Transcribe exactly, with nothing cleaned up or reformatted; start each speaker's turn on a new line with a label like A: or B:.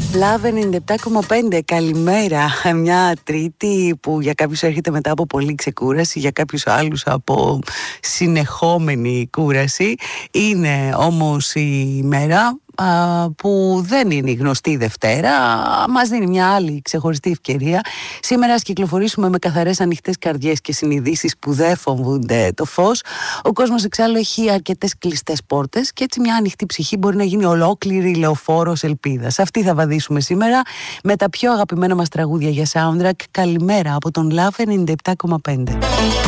A: Love ενενήντα επτά κόμμα πέντε, καλημέρα. Μια Τρίτη που για κάποιους έρχεται μετά από πολλή ξεκούραση, για κάποιους άλλους από συνεχόμενη κούραση. Είναι όμως η μέρα που δεν είναι η γνωστή Δευτέρα, μας δίνει μια άλλη ξεχωριστή ευκαιρία. Σήμερα ας κυκλοφορήσουμε με καθαρές ανοιχτές καρδιές και συνειδήσεις που δεν φοβούνται το φως. Ο κόσμος εξάλλου έχει αρκετές κλειστές πόρτες και έτσι μια ανοιχτή ψυχή μπορεί να γίνει ολόκληρη λεωφόρος ελπίδας. Αυτή θα βαδίσουμε σήμερα με τα πιο αγαπημένα μας τραγούδια για soundtrack. Καλημέρα από τον Love ενενήντα επτά κόμμα πέντε.